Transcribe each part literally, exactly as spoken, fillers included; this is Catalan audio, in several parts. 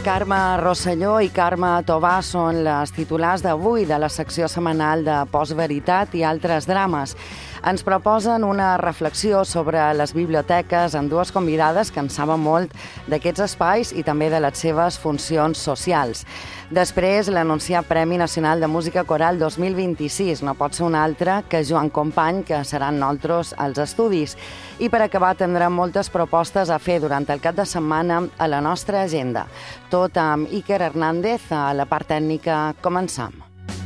Carme Rosselló i Carme Tobà són les titulars d'avui de la secció setmanal de Postveritat i altres drames. Ens proposen una reflexió sobre les biblioteques amb dues convidades que en saben molt d'aquests espais i també de les seves funcions socials. Després, l'anunciat Premi Nacional de Música Coral dos mil vint-i-sis no pot ser un altre que Joan Company, que seran nosaltres als estudis. I per acabar tindrem moltes propostes a fer durant el cap de setmana a la nostra agenda. Tot amb Iker Hernández, a la part tècnica. Començam.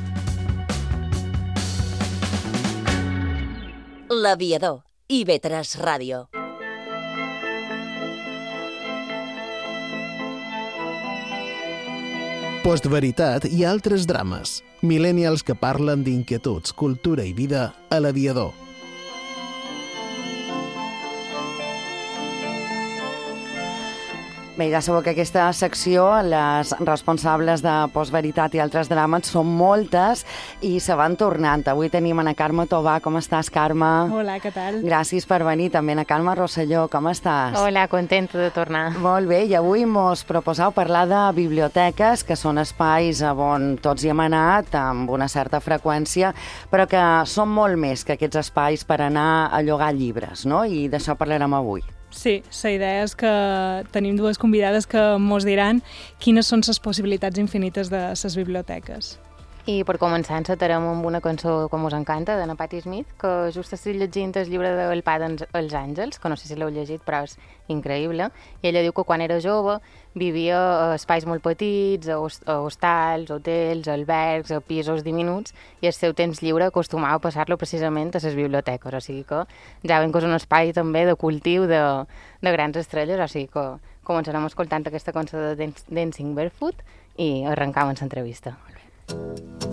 L'Aviador, i ve tres Ràdio. Postveritat i altres drames. Millennials que parlen d'inquietuds, cultura i vida a l'Aviador. Bé, ja sabeu que aquesta secció, les responsables de Postveritat i altres drames són moltes i se van tornant. Avui tenim a Carme Tobà. Com estàs, Carme? Hola, què tal? Gràcies per venir. També a Carme Rosselló. Com estàs? Hola, contenta de tornar. Molt bé, i avui mos proposeu parlar de biblioteques, que són espais on tots hi hem anat amb una certa freqüència, però que són molt més que aquests espais per anar a llogar llibres, no? I d'això parlarem avui. Sí, la idea és que tenim dues convidades que mos diran quines són les possibilitats infinites de les biblioteques. I per començar encetarem amb una cançó que us encanta, de na Patti Smith, que just estic llegint el llibre del Pa dels Àngels, que no sé si l'heu llegit, però és increïble. I ella diu que quan era jove vivia a espais molt petits, a hostals, hotels, albergs, a pisos diminuts, i el seu temps lliure acostumava a passar-lo precisament a les biblioteques. O sigui que ja veiem que és un espai també de cultiu de, de grans estrelles, o sigui que començarem escoltant aquesta cançó de Dancing Barefoot i arrencam amb l'entrevista.